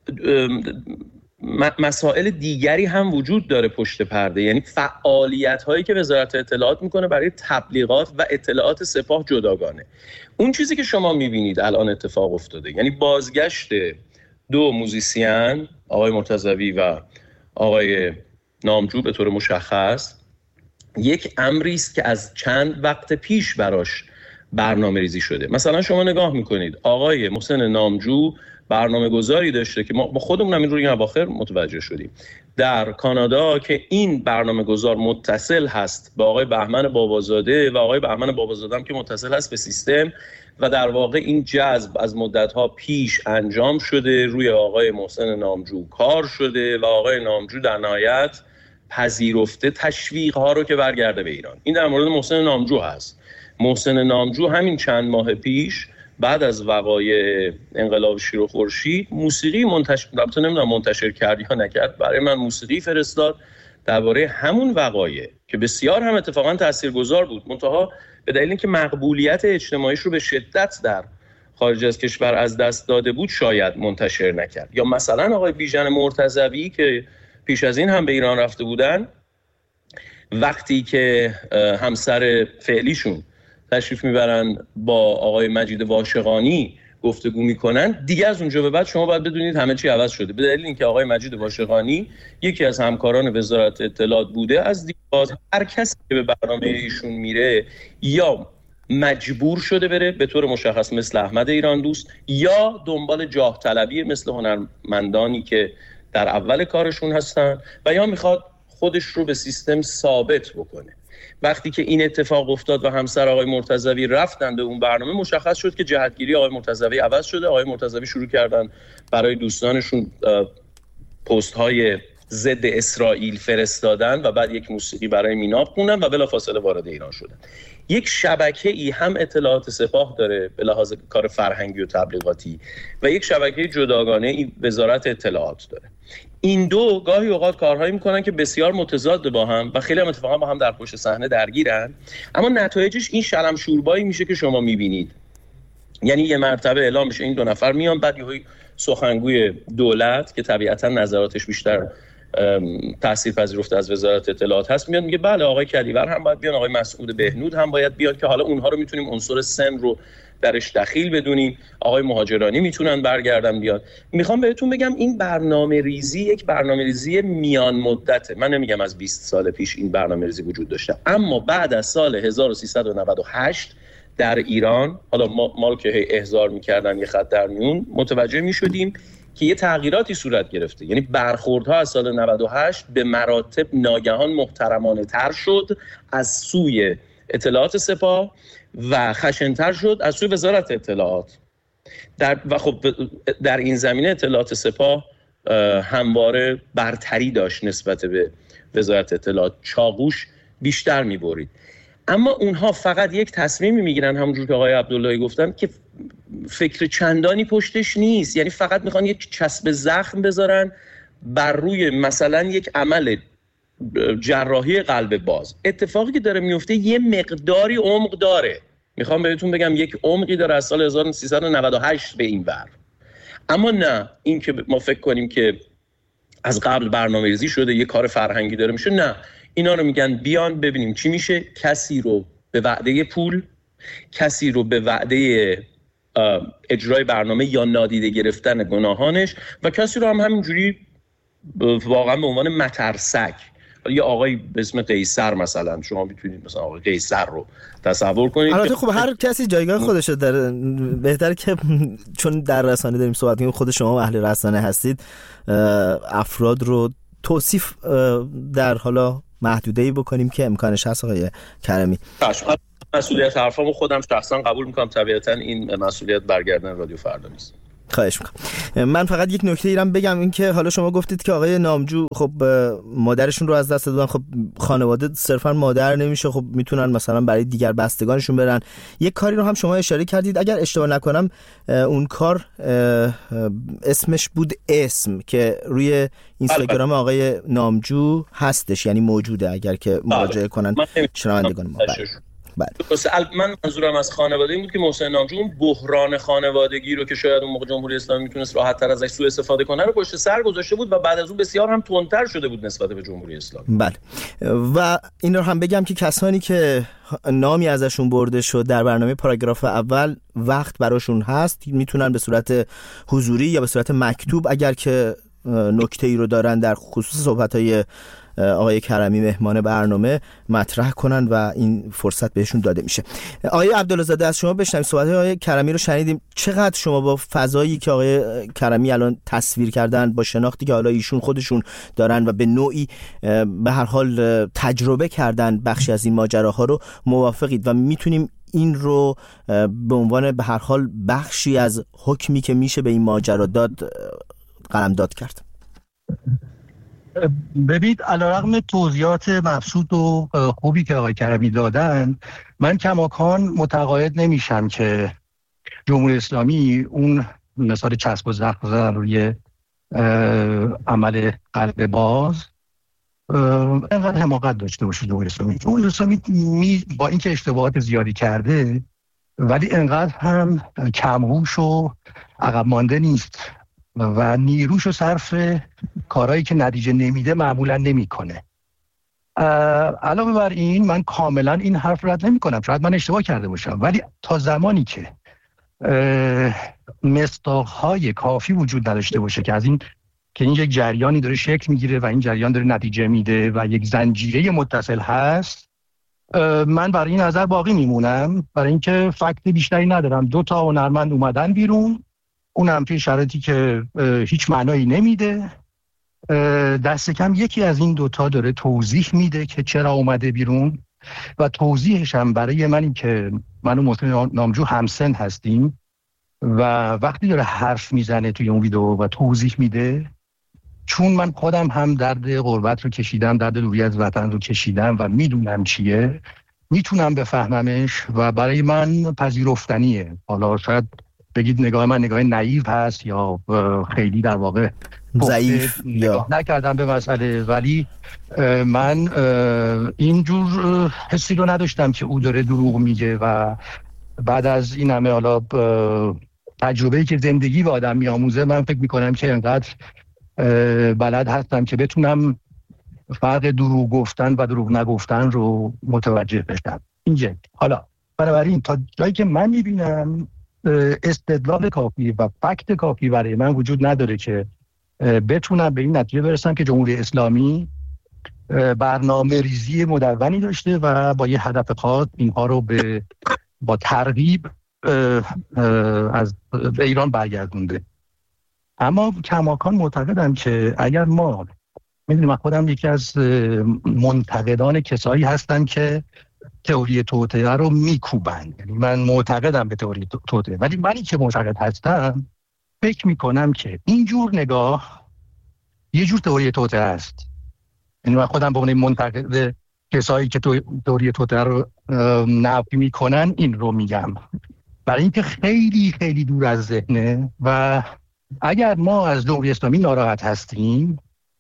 S4: مسائل دیگری هم وجود داره پشت پرده، یعنی فعالیت هایی که وزارت اطلاعات میکنه برای تبلیغات و اطلاعات سپاه جداگانه. اون چیزی که شما میبینید الان اتفاق افتاده، یعنی بازگشت دو موزیسین، آقای مرتضوی و آقای نامجو به طور مشخص، یک امری است که از چند وقت پیش براش برنامه ریزی شده. مثلا شما نگاه میکنید آقای محسن نامجو برنامه گذاری داشته که ما خودمون هم این رو این اواخر متوجه شدیم در کانادا که این برنامه گذار متصل هست به آقای بهمن بابازاده و آقای بهمن بابازاده هم که متصل هست به سیستم و در واقع این جذب از مدت‌ها پیش انجام شده، روی آقای محسن نامجو کار شده و آقای نامجو در نهایت پذیرفته تشویق‌ها رو که برگرده به ایران. این در مورد محسن نامجو هست. محسن نامجو همین چند ماه پیش بعد از وقایع انقلاب شیر و خورشید موسیقی منتشر البته نمیدونم منتشر کرد یا نکرد، برای من موسیقی فرستاد درباره همون وقایع که بسیار هم اتفاقا تاثیرگذار بود، منتها به دلیل اینکه مقبولیت اجتماعیش رو به شدت در خارج از کشور از دست داده بود شاید منتشر نکرد. یا مثلا آقای بیژن مرتضوی که پیش از این هم به ایران رفته بودن، وقتی که همسر فعلیشون تشریف میبرن با آقای مجید واشقانی گفتگو میکنن، دیگه از اونجا به بعد شما باید بدونید همه چی عوض شده، به دلیل اینکه آقای مجید واشقانی یکی از همکاران وزارت اطلاعات بوده. از دیگه هر کسی که به برنامه ایشون میره یا مجبور شده بره به طور مشخص مثل احمد ایران دوست، یا دنبال جاه طلبی مثل هنرمندانی که در اول کارشون هستن و یا میخواد خودش رو به سیستم ثابت بکنه. وقتی که این اتفاق افتاد و همسر آقای مرتضوی رفتن به اون برنامه، مشخص شد که جهتگیری آقای مرتضوی عوض شده. آقای مرتضوی شروع کردن برای دوستانشون پست های ضد اسرائیل فرستادن و بعد یک موسیقی برای میناب خوندن و بلافاصله وارد ایران شدن. یک شبکه ای هم اطلاعات سپاه داره به لحاظ کار فرهنگی و تبلیغاتی و یک شبکه جداگانه ای وزارت اطلاعات داره. این دو گاهی اوقات کارهایی میکنن که بسیار متضاد با هم و خیلی هم اتفاقا با هم در پشت صحنه درگیرن، اما نتایجش این شلم شوربایی میشه که شما میبینید. یعنی یه مرتبه اعلام میشه این دو نفر میان، بعد یه سخنگوی دولت که طبیعتا نظراتش بیشتر تأثیر پذیرفته از وزارت اطلاعات هست میاد میگه بله آقای کلیور هم باید بیان، آقای مسعود بهنود هم باید بیاد که حالا اونها رو میتونیم عنصر سن رو درش دخیل بدونیم، آقای مهاجرانی میتونن برگردن بیاد. میخوام بهتون بگم این برنامه ریزی یک برنامه ریزی میان مدته. من نمیگم از بیست سال پیش این برنامه ریزی وجود داشته، اما بعد از سال هزار و سیصد و نود و هشت در ایران، حالا ما, ما رو که احضار میکردن یه خط در میون، متوجه میشدیم که یه تغییراتی صورت گرفته. یعنی برخوردها از سال نود و هشت به مراتب ناگهان محترمانه تر شد از سوی اطلاعات سپاه و خشن‌تر شد از سوی وزارت اطلاعات. در و خب در این زمینه اطلاعات سپاه همواره برتری داشت نسبت به وزارت اطلاعات، چاقوش بیشتر می‌برید. اما اونها فقط یک تصمیمی میگیرن، همونجور که آقای عبداللهی گفتن، که فکر چندانی پشتش نیست. یعنی فقط میخوان یک چسب زخم بذارن بر روی مثلا یک عمل جراحی قلب باز. اتفاقی که داره میفته یه مقداری عمق داره، میخوام بهتون بگم یک عمقی داره از سال هزار و سیصد و نود و هشت به این ور. اما نه این که ما فکر کنیم که از قبل برنامه‌ریزی شده یه کار فرهنگی داره میشه، نه، اینا رو میگن بیان ببینیم چی میشه. کسی رو به وعده پول، کسی رو به وعده اجرای برنامه یا نادیده گرفتن گناهانش، و کسی رو هم همینجوری واقعا به عنوان مترسک. یه آقای به اسم قیصر مثلا، شما میتونید مثلا آقای قیصر رو تصور کنید.
S1: البته خب هر کسی جایگاه خودشه، در بهتره که چون در رسانه داریم صحبت می‌کنیم، خود شما اهل رسانه هستید، افراد رو توصیف در حالا محدوده‌ای بکنیم که امکانش هست. آقای کرمی،
S4: مسئولیت حرفامو خودم شخصا قبول میکنم، طبیعتا این مسئولیت برگردن رادیو فردا نیست.
S1: خواهش میکنم. من فقط یک نکته ایرم بگم، این که حالا شما گفتید که آقای نامجو خب مادرشون رو از دست دادن، خب خانواده صرفا مادر نمیشه، خب میتونن مثلا برای دیگر بستگانشون برن. یک کاری رو هم شما اشاره کردید، اگر اشتباه نکنم اون کار اسمش بود اسم، که روی اینستاگرام آقای نامجو هستش، یعنی موجوده، اگر که مراجعه کنن شنوندگان ما.
S4: بله. من منظورم از خانواده این بود که محسن نامجو اون بحران خانوادگی رو که شاید اون موقع جمهوری اسلامی میتونست راحت‌تر ازش سوء استفاده کنه رو پشت سر گذاشته بود و بعد از اون بسیار هم تندتر شده بود نسبت به جمهوری اسلامی.
S1: بله. و این رو هم بگم که کسانی که نامی ازشون برده شد در برنامه پاراگراف اول، وقت براشون هست، میتونن به صورت حضوری یا به صورت مکتوب اگر که نکته‌ای رو دارن در خصوص صحبت‌های آقای کرمی مهمان برنامه مطرح کنن و این فرصت بهشون داده میشه. آقای عبدالله‌زاده از شما بشنویم. صحبت آقای کرمی رو شنیدیم. چقدر شما با فضایی که آقای کرمی الان تصویر کردن، با شناختی که حالا ایشون خودشون دارن و به نوعی به هر حال تجربه کردن بخشی از این ماجراها رو، موافقید و میتونیم این رو به عنوان به هر حال بخشی از حکمی که میشه به این ماجرا داد قلمداد کرد؟
S5: ببینید، علیرغم توضیحات مبسوط و خوبی که آقای کرمی دادن، من کماکان متقاعد نمیشم که جمهوری اسلامی اون مثال چسب و زخم زدن روی عمل قلب باز اینقدر حماقت داشته باشه. جمهوری اسلامی جمهوری اسلامی می با اینکه اشتباهات زیادی کرده ولی اینقدر هم کمهوش و عقب مانده نیست و نیروش رو صرف کارهایی که نتیجه نمیده معمولا نمیکنه. علاوه بر این، من کاملا این حرف رد نمی کنم، شاید من اشتباه کرده باشم، ولی تا زمانی که مصداق‌های کافی وجود نداشته باشه که از این که این یک جریانی داره شکل میگیره و این جریان داره نتیجه میده و یک زنجیره متصل هست، من برای این نظر باقی میمونم، برای اینکه فکت بیشتری ندارم. دو تا هنرمند اومدن بیرون، اونم توی شرایطی که هیچ معنایی نمیده، دست کم یکی از این دوتا داره توضیح میده که چرا اومده بیرون و توضیحش هم برای منی که من و محسن نامجو همسن هستیم و وقتی داره حرف میزنه توی اون ویدیو و توضیح میده، چون من خودم هم درد غربت رو کشیدم، درد دوری از وطن رو کشیدم و میدونم چیه، میتونم بفهممش و برای من پذیرفتنیه. حالا شاید بگید نگاه من نگاه نایو هست یا خیلی در واقع
S1: ضعیف
S5: نگاه نکردم به مسئله، ولی من اینجور حسی رو نداشتم که او داره دروغ میگه و بعد از این همه حالا تجربه‌ای که زندگی به آدم میآموزه، من فکر میکنم که انقدر بلد هستم که بتونم فرق دروغ گفتن و دروغ نگفتن رو متوجه بشم. اینجا حالا بنابراین تا جایی که من میبینم استدلال کافی و فکت کافی برای من وجود نداره که بتونم به این نتیجه برسم که جمهوری اسلامی برنامه ریزی مدونی داشته و با یه هدف خاص اینها رو به با ترغیب از به ایران برگردونده. اما کماکان معتقدم که اگر ما، میدونم خودم یکی از منتقدان کسایی هستم که تئوری توطئه رو میکوبن، یعنی من معتقدم به تئوری توطئه، ولی منی که معتقد هستم فکر میکنم که اینجور نگاه یه جور تئوری توطئه است. یعنی من خودم به عنوان منتقد کسایی که تئوری توطئه رو نفی میکنن این رو میگم، برای اینکه خیلی خیلی دور از ذهنه و اگر ما از جمهوری اسلامی ناراحت هستیم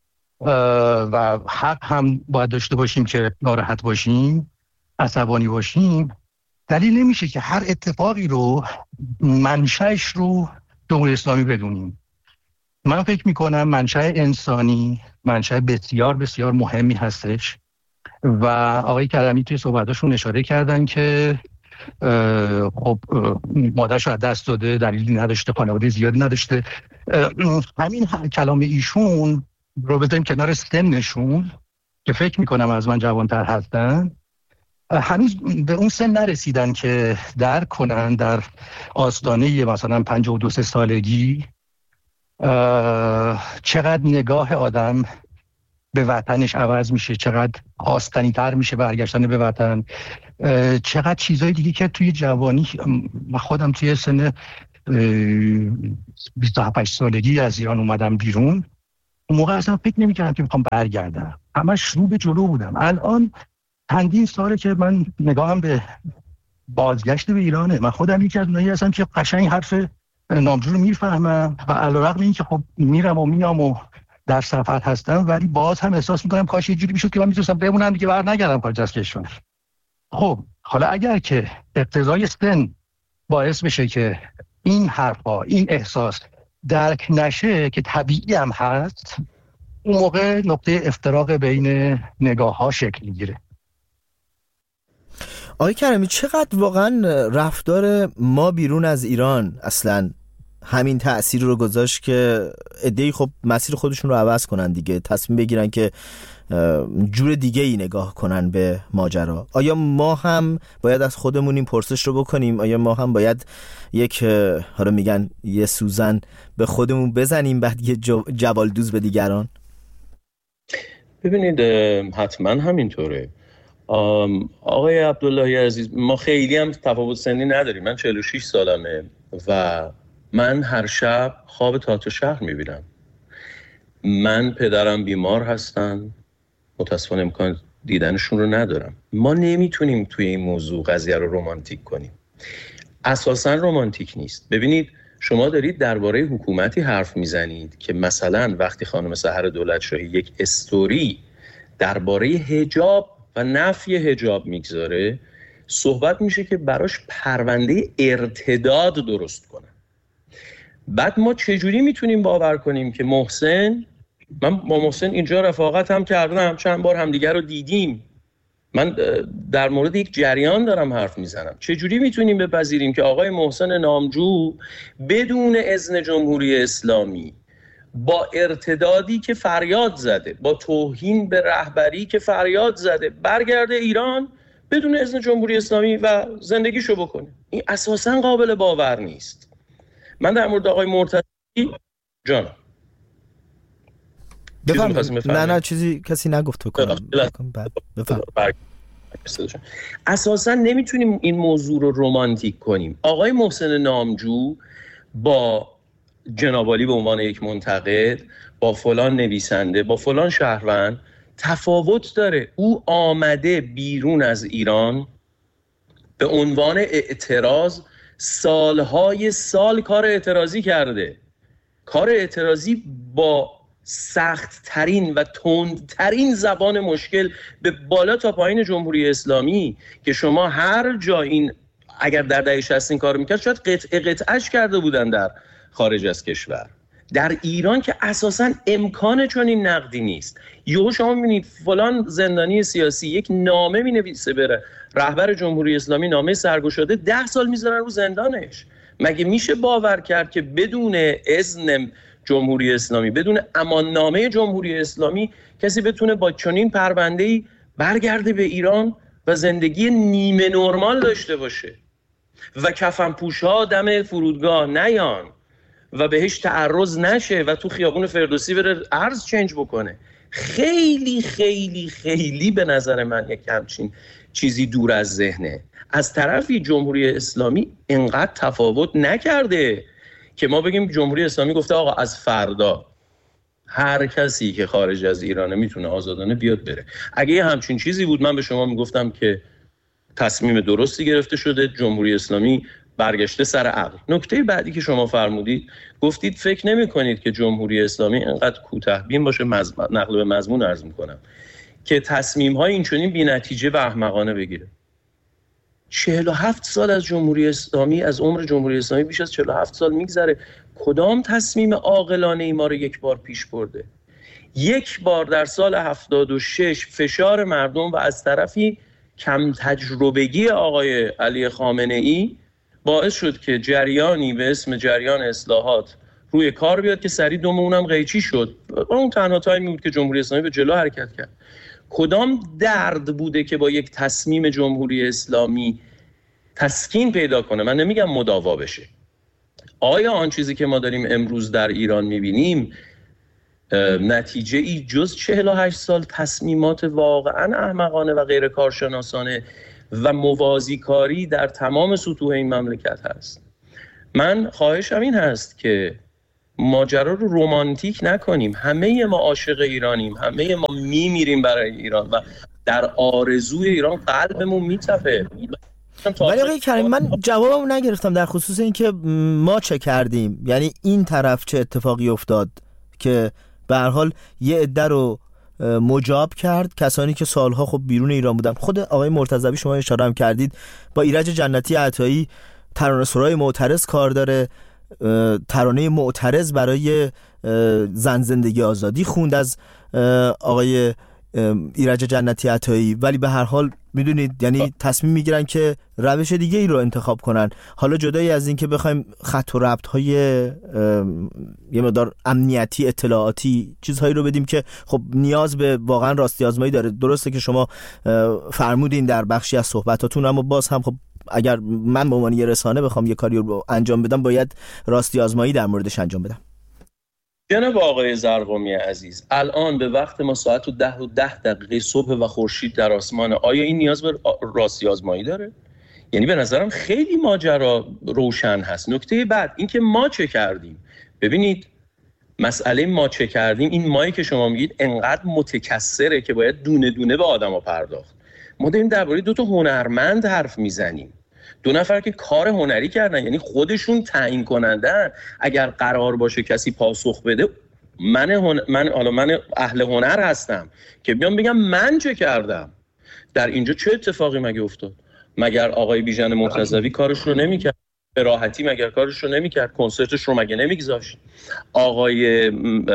S5: و حق هم باید داشته باشیم که ناراحت باشیم، عصبانی باشیم، دلیل نمیشه که هر اتفاقی رو منشأش رو جمهوری اسلامی بدونیم. من فکر میکنم منشأ انسانی منشأ بسیار بسیار مهمی هستش و آقای کرمی توی صحبتاشون اشاره کردن که خب مادرش رو از دست داده، دلیلی نداشته، خانواده زیادی نداشته. همین کلام ایشون رو بذاریم کنار سنشون که فکر میکنم از من جوانتر هستن، هنوز به اون سن نرسیدن که درک کنن در آستانه مثلا پنجاه و دو سه سالگی چقدر نگاه آدم به وطنش عوض میشه، چقدر خواستنی تر میشه برگشتن به وطن، چقدر چیزای دیگه که توی جوانی خودم توی سن بیست و هفت سالگی از ایران اومدم بیرون، اون موقع اصلا فکر نمی‌کردم که میخوام برگردم، همش رو به جلو بودم. الان چندین ساله که من نگاهم به بازگشت به ایرانه. من خودم یکی از اونایی هستم که قشنگ حرف نامجو رو میفهمم و علیرغم این که خب میرم و میام و در سفر هستم، ولی باز هم احساس میکنم کاش یه جوری میشد که من میتونستم بمونم دیگه، بر نگردم خارج از کشور. خب حالا اگر که اقتضای سن باعث بشه که این حرفا، این احساس درک نشه که طبیعی هم هست، اون موقع نقطه افتراق بین نگاه ها شکل میگیره.
S1: آقای کرمی، چقدر واقعا رفتار ما بیرون از ایران اصلا همین تأثیر رو گذاشت که عده‌ای خب مسیر خودشون رو عوض کنن دیگه، تصمیم بگیرن که جور دیگه ای نگاه کنن به ماجرا. آیا ما هم باید از خودمون این پرسش رو بکنیم؟ آیا ما هم باید یک حالا میگن یه سوزن به خودمون بزنیم بعد یه جوالدوز به دیگران؟
S4: ببینید حتما همینطوره آقای عبداللهی عزیز. ما خیلی هم تفاوت سنی نداریم. من چهل و شش سالمه و من هر شب خواب تئاتر شهر میبینم. من پدرم بیمار هستن، متاسفانه امکان دیدنشون رو ندارم. ما نمیتونیم توی این موضوع قضیه رو رمانتیک کنیم. اساساً رمانتیک نیست. ببینید شما دارید درباره حکومتی حرف میزنید که مثلا وقتی خانم سحر دولتشاهی یک استوری درباره حجاب و نفی حجاب میگذاره، صحبت میشه که براش پرونده ارتداد درست کنن. بعد ما چجوری میتونیم باور کنیم که محسن، من با محسن اینجا رفاقت هم کردم، چند بار همدیگر رو دیدیم، من در مورد یک جریان دارم حرف میزنم. چجوری میتونیم بپذیریم که آقای محسن نامجو بدون اذن جمهوری اسلامی با ارتدادی که فریاد زده، با توهین به رهبری که فریاد زده، برگرده ایران بدون اذن جمهوری اسلامی و زندگیشو بکنه؟ این اساساً قابل باور نیست. من در مورد آقای مرتضی جان
S1: بفهم. نه نه چیزی کسی نگفت تو کنم. بفهم.
S4: اساساً نمیتونیم این موضوع رو رمانتیک کنیم. آقای محسن نامجو با جنابعالی به عنوان یک منتقد، با فلان نویسنده، با فلان شهروند تفاوت داره. او آمده بیرون از ایران به عنوان اعتراض، سالهای سال کار اعتراضی کرده. کار اعتراضی با سخت ترین و تند ترین زبان مشکل به بالا تا پایین جمهوری اسلامی که شما هر جا این اگر در دهه شصت این کار میکرد شاید قطعه قطعش کرده بودن در خارج از کشور. در ایران که اساساً امکان چنین نقدی نیست. یهو شما میبینید فلان زندانی سیاسی یک نامه مینویسه بره رهبر جمهوری اسلامی، نامه سرگشاده، ده سال میذارن رو زندانش. مگه میشه باور کرد که بدون اذن جمهوری اسلامی، بدون اماننامه جمهوری اسلامی کسی بتونه با چنین پرونده‌ای برگرده به ایران و زندگی نیمه نرمال داشته باشه و کفن پوش‌ها دم فرودگاه نیان و بهش تعرض نشه و تو خیابون فردوسی بره ارز چنج بکنه؟ خیلی خیلی خیلی به نظر من یک همچین چیزی دور از ذهنه. از طرفی جمهوری اسلامی انقدر تفاوت نکرده که ما بگیم جمهوری اسلامی گفته آقا از فردا هر کسی که خارج از ایرانه میتونه آزادانه بیاد بره. اگه یه همچین چیزی بود من به شما میگفتم که تصمیم درستی گرفته شده، جمهوری اسلامی برگشته سر عقل. نکته بعدی که شما فرمودید، گفتید فکر نمی کنید که جمهوری اسلامی انقدر کوتاه‌بین باشه، مزم... نقل به مضمون عرض میکنم، که تصمیم‌های اینچنین بی‌نتیجه و احمقانه بگیره. چهل و هفت سال از جمهوری اسلامی، از عمر جمهوری اسلامی بیش از چهل و هفت سال میگذره. کدام تصمیم عاقلانه ای ما رو یک بار پیش برده؟ یک بار در سال هفتاد و شش فشار مردم و از طرفی کم تجربگی آقای علی خامنه‌ای باعث شد که جریانی به اسم جریان اصلاحات روی کار بیاد که سری دوم اونم قیچی شد. اون تنها تایمی بود که جمهوری اسلامی به جلو حرکت کرد. کدام درد بوده که با یک تصمیم جمهوری اسلامی تسکین پیدا کنه؟ من نمیگم مداوا بشه. آیا آن چیزی که ما داریم امروز در ایران میبینیم نتیجه ای جز چهل و هشت سال تصمیمات واقعا احمقانه و غیر کارشناسانه و موازی کاری در تمام سطوح این مملکت هست؟ من خواهشم این هست که ماجرا رو رمانتیک نکنیم. همه ما عاشق ایرانیم، همه ما میمیریم برای ایران و در آرزوی ایران قلبمون میتپه.
S1: ولی آقای کریم من جوابمو نگرفتم در خصوص این که ما چه کردیم، یعنی این طرف چه اتفاقی افتاد که به هر حال یه عده رو مجاب کرد، کسانی که سالها خب بیرون ایران بودن. خود آقای مرتضوی شما اشاره هم کردید با ایرج جنتی عطایی ترانه سرای معترض کار داره، ترانه معترض برای زن زندگی آزادی خوند از آقای ایرج جنتی عطایی، ولی به هر حال میدونید یعنی تصمیم میگیرن که روش دیگه ای رو انتخاب کنن. حالا جدای از این که بخوایم خط و ربط های یه مقدار امنیتی اطلاعاتی چیزهایی رو بدیم که خب نیاز به واقعا راستی آزمایی داره. درسته که شما فرمودین در بخشی از صحبتاتون، اما باز هم خب اگر من به عنوان یه رسانه بخوام یه کاری رو انجام بدم باید راستی آزمایی در موردش انجام بدم.
S4: جناب آقای زرقامی عزیز، الان به وقت ما ساعت و ده و ده دقیقه صبح و خورشید در آسمان، آیا این نیاز به راستی آزمایی داره؟ یعنی به نظرم خیلی ماجرا روشن هست. نکته بعد این که ما چه کردیم. ببینید مسئله ما چه کردیم، این مایی که شما میگید انقدر متکثره که باید دونه دونه به آدما پرداخت. ما داریم درباره دو تا هنرمند حرف میزنیم، دو نفر که کار هنری کردن، یعنی خودشون تعیین کنندن. اگر قرار باشه کسی پاسخ بده، من هن... من حالا من اهل هنر هستم که بیام بگم من چه کردم. در اینجا چه اتفاقی مگه افتاد؟ مگر آقای بیژن مرتضوی کارش رو نمی‌کرد؟ به راحتی مگر کارش رو نمی‌کرد؟ کنسرتش رو مگه نمی‌گذاشت؟ آقای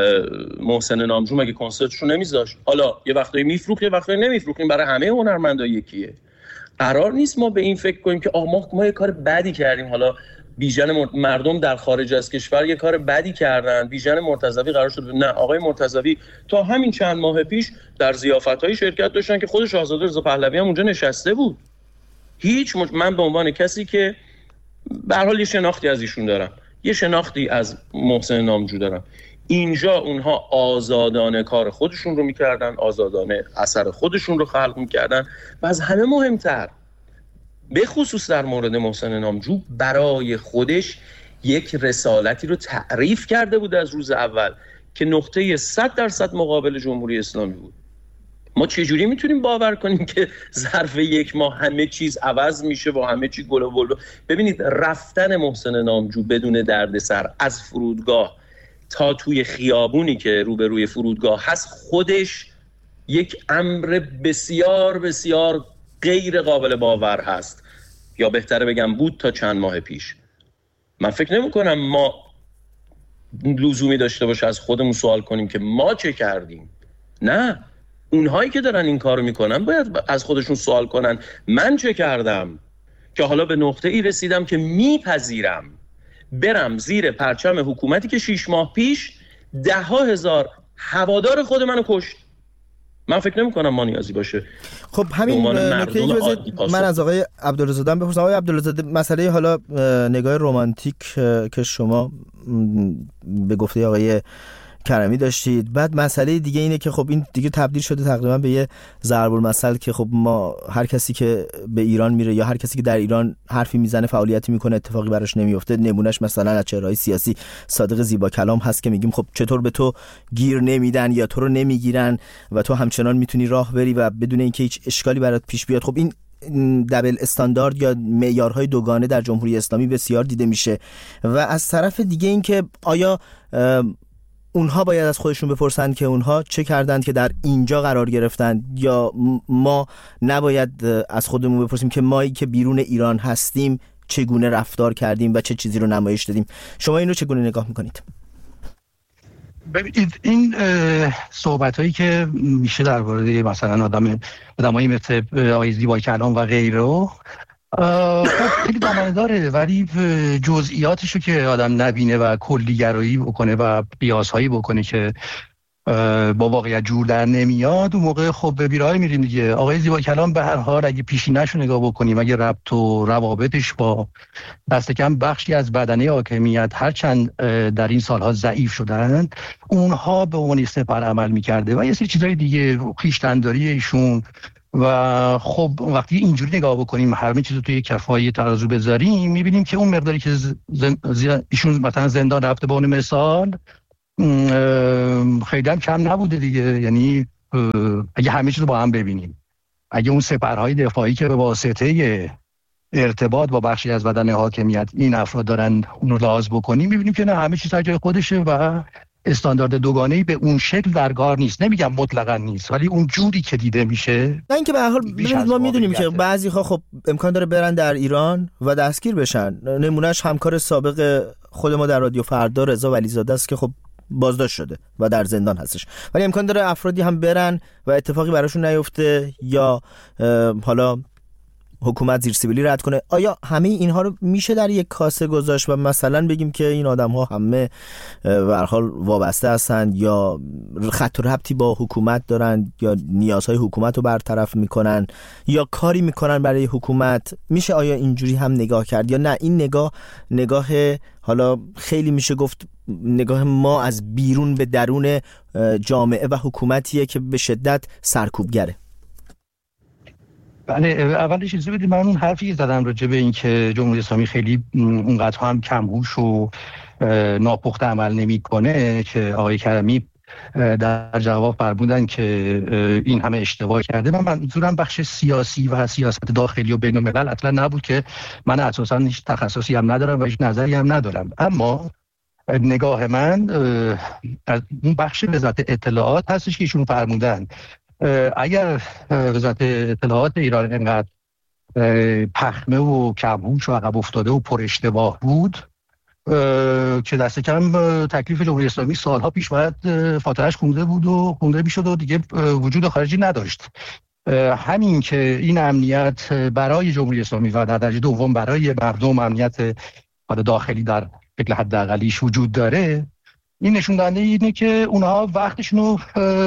S4: محسن نامجو مگه کنسرتش رو نمی‌ذاشت؟ حالا یه وقتایی میفروخت یه وقتایی نمیفروخت. این برای همه هنرمندا یکیه. قرار نیست ما به این فکر کنیم که آقا ما, ما یه کار بدی کردیم، حالا بیژن مردم در خارج از کشور یه کار بدی کردن، بیژن مرتضوی قرار شد. نه، آقای مرتضوی تا همین چند ماه پیش در ضیافت‌های شرکت داشتن که خودش آزاده رضا پهلوی هم اونجا نشسته بود. هیچ مج... من به عنوان کسی که به هر حال یه شناختی از ایشون دارم، یه شناختی از محسن نامجو دارم، اینجا اونها آزادانه کار خودشون رو میکردن، آزادانه اثر خودشون رو خلق میکردن و از همه مهمتر به خصوص در مورد محسن نامجو برای خودش یک رسالتی رو تعریف کرده بود از روز اول که نقطه صد درصد مقابل جمهوری اسلامی بود. ما چجوری میتونیم باور کنیم که ظرف یک ماه همه چیز عوض میشه و همه چی گل و بلبل؟ ببینید رفتن محسن نامجو بدون دردسر از فرودگاه تا توی خیابونی که روبروی فرودگاه هست خودش یک امر بسیار بسیار غیر قابل باور هست، یا بهتره بگم بود تا چند ماه پیش. من فکر نمی کنم ما لزومی داشته باشه از خودمون سوال کنیم که ما چه کردیم. نه، اونهایی که دارن این کارو میکنن باید از خودشون سوال کنن من چه کردم که حالا به نقطه ای رسیدم که میپذیرم برم زیر پرچم حکومتی که شیش ماه پیش ده ها هزار هوادار خود منو کشت. من فکر نمی کنم ما نیازی باشه.
S1: خب همین نکته من از آقای عبدالرزاده بپرسم. آقای عبدالرزاده، مسئله حالا نگاه رمانتیک که شما به گفته آقای کرمی داشتید، بعد مسئله دیگه اینه که خب این دیگه تبدیل شده تقریبا به یه ضرب المثل که خب ما هر کسی که به ایران میره یا هر کسی که در ایران حرفی میزنه فعالیتی میکنه اتفاقی براش نمیفته. نمونهش مثلا از چهره‌های سیاسی صادق زیبا کلام هست که میگیم خب چطور به تو گیر نمیدن یا تو رو نمیگیرن و تو همچنان میتونی راه بری و بدون اینکه هیچ اشکالی برات پیش بیاد. خب این دبل استاندارد یا معیارهای دوگانه در جمهوری اسلامی بسیار دیده میشه. و از طرف دیگه این که آیا اونها باید از خودشون بپرسن که اونها چه کردند که در اینجا قرار گرفتن، یا ما نباید از خودمون بپرسیم که مایی که بیرون ایران هستیم چگونه رفتار کردیم و چه چیزی رو نمایش دادیم. شما این رو چگونه نگاه میکنید؟
S5: ببینید این صحبت هایی که میشه در مورد مثلا آدم آدمایی مثل آقای زیبا کلام و غیره خیلی دامنه داره، ولی جزئیاتشو که آدم نبینه و کلیگرایی بکنه و قیاسهایی بکنه که با واقعیت جور در نمیاد، اون موقع خب به بیراه میریم دیگه. آقای زیبا کلام به هر حال اگه پیشینه‌شو نگاه بکنیم، اگه ربط و روابطش با دست کم بخشی از بدنه حاکمیت هرچند در این سالها ضعیف شدن، اونها به عنوان سپر عمل میکرده و یه سری چیزای دیگه، خویشتن‌داری ایشون. و خب وقتی اینجوری نگاه بکنیم، همه چیز رو توی کفای ترازو بذاریم، میبینیم که اون مقداری که زن... ایشون مثلا زندان رفته به اون مثال خیلی هم کم نبوده دیگه. یعنی اگه همه چیز رو با هم ببینیم، اگه اون سپرهای دفاعی که به واسطه ارتباط با بخشی از بدن حاکمیت این افراد دارن اون رو لحاظ بکنیم، میبینیم که نه، همه چیز در جای خودشه و استاندارد دوگانه‌ای به اون شکل در کار نیست. نمیگم مطلقاً نیست، ولی اون جوری که دیده میشه.
S1: نه اینکه به هر حال ما میدونیم که بعضی‌ها خب امکان داره برن در ایران و دستگیر بشن. نمونهش همکار سابق خود ما در رادیو فردا رضا ولیزاده است که خب بازداشت شده و در زندان هستش، ولی امکان داره افرادی هم برن و اتفاقی براشون نیفته یا حالا حکومت زیر سیبیلی رد کنه. آیا همه اینها رو میشه در یک کاسه گذاشت و مثلا بگیم که این آدم ها همه به هر حال وابسته هستند یا خط و ربطی با حکومت دارن یا نیازهای حکومت رو برطرف میکنن یا کاری میکنن برای حکومت؟ میشه آیا اینجوری هم نگاه کرد یا نه این نگاه نگاه حالا خیلی میشه گفت نگاه ما از بیرون به درون جامعه و حکومتیه که به شدت سرکوبگره؟
S5: بله، اولش چیزی بدید من اون حرفی زدم راجع به این که جمهوری اسلامی خیلی اونقدر هم کم‌هوش و ناپخته عمل نمی‌کنه که آقای کرمی در جواب فرمودن که این همه اشتباه کرده. من منظورم بخش سیاسی و سیاست داخلی و بین الملل اصلا نبود که من اساسا هیچ تخصصی هم ندارم و هیچ نظری هم ندارم، اما نگاه من از اون بخش وزارت اطلاعات هستش که ایشون فرمودن اگر وزارت اطلاعات ایران اینقدر پخمه و کم‌هوش و عقب افتاده و پر اشتباه بود که دست کم تکلیف جمهوری اسلامی سالها پیش باید فاتحه‌اش خونده بود و خونده میشد و دیگه وجود خارجی نداشت. همین که این امنیت برای جمهوری اسلامی و در درجه دوم برای مردم امنیت داخلی در شکل حداقلیش وجود داره، این نشون دهنده اینه که اونها وقتشونو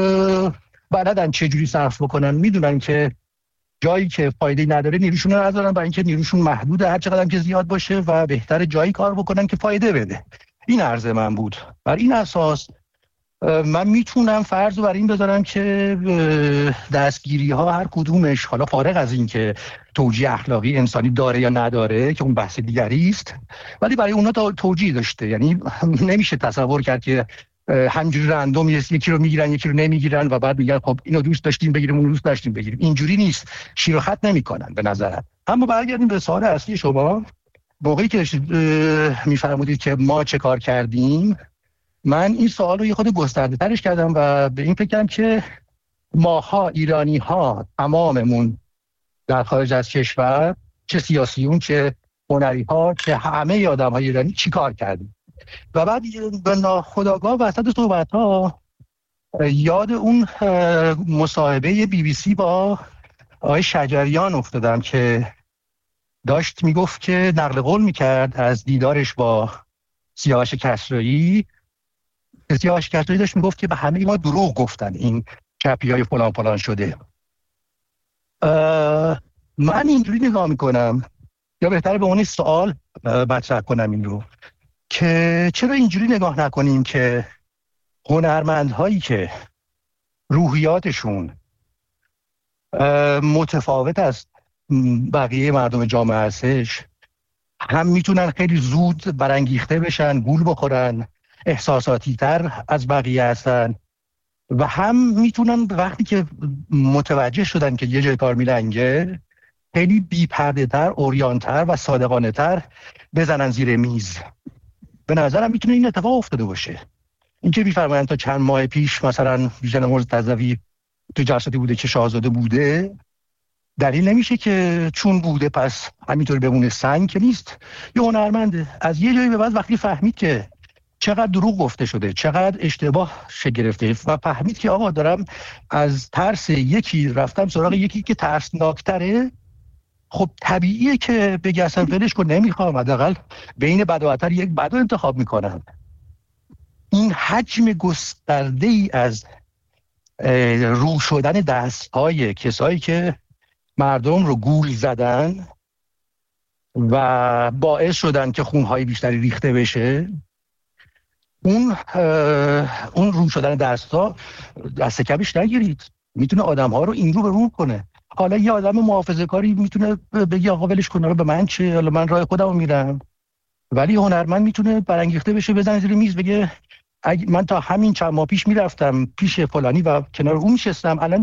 S5: بلدن چه جوری صرف بکنن، میدونن که جایی که فایده نداره نیروشون رو نذارن، برای اینکه نیروشون محدوده هر چقدر که زیاد باشه و بهتر جایی کار بکنن که فایده بده. این عرض من بود. بر این اساس من میتونم فرض رو بر این بذارم که دستگیری ها هر کدومش، حالا فارغ از این که توجیه اخلاقی انسانی داره یا نداره که اون بحث دیگری است، ولی برای اونها توجیه داشته. یعنی نمیشه تصور کرد که همینجوری رندوم یکی رو میگیرن یکی رو نمیگیرن و بعد میگن خب اینو دوست داشتیم بگیریم اون دوست داشتیم بگیریم. اینجوری نیست، شیر و خط نمیکنن به نظرم. اما برگردیم به سوال اصلی شما، موقعی که میفرمودید که ما چه کار کردیم، من این سوال رو یه خود گسترده ترش کردم و به این فکر کردم که ماها ایرانی ها تماممون در خارج از کشور، چه سیاسیون چه هنری ها چه همه آدم های ایرانی چی کار کردیم. و بعد به ناخودآگاه وسط صحبت ها یاد اون مصاحبه بی بی سی با آقای شجریان افتادم که داشت میگفت که نقل قول میکرد از دیدارش با سیاوش کسرایی. سیاوش کسرایی داشت میگفت که به همه ما دروغ گفتن، این چپی های فلان فلان شده. من اینجوری نگاه میکنم، یا بهتره به اون سوال مطرح کنم این رو که چرا اینجوری نگاه نکنیم که هنرمندهایی که روحیاتشون متفاوت از بقیه مردم جامعه هستش هم میتونن خیلی زود برانگیخته بشن، گول بخورن، احساساتی تر از بقیه هستن و هم میتونن وقتی که متوجه شدن که یه جای کار میلنگه خیلی بی پرده تر، عریان تر و صادقانه تر بزنن زیر میز. به نظرم میتونه این اتفاق افتاده باشه. این که میفرمایند تا چند ماه پیش مثلا ویژن مرتضوی تو جلساتی بوده که شاهزاده بوده، دلیل نمیشه که چون بوده پس همینطوری بمونه. سنگ که نیست، یه هنرمنده. از یه جایی به بعد وقتی فهمید که چقدر دروغ گفته شده، چقدر اشتباه شکل گرفته و فهمید که آقا دارم از ترس یکی رفتم سراغ یکی که ترسناکتره، خب طبیعیه که بگی اصلا ولش کن نمیخوام، حداقل بین بد و بدتر یک بد رو انتخاب میکنم. این حجم گسترده ای از رو شدن دستهای کسایی که مردم رو گول زدن و باعث شدن که خونهای بیشتری ریخته بشه، اون اون رو شدن دستها دست کمش نگیرید، میتونه آدم‌ها رو این رو به رو کنه. حالا یه آدم محافظه‌کاری میتونه بگی آقا ولش کن، به من چه، حالا من راه خودمو میرم. ولی هنرمند میتونه برانگیخته بشه، بزنه زیر میز بگه من تا همین چند ماه پیش میرفتم پیش فلانی و کنار اون میشستم، الان